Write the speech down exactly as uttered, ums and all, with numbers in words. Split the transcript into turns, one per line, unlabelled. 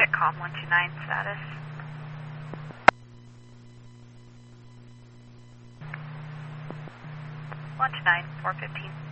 com one two nine status. one two nine, four fifteen.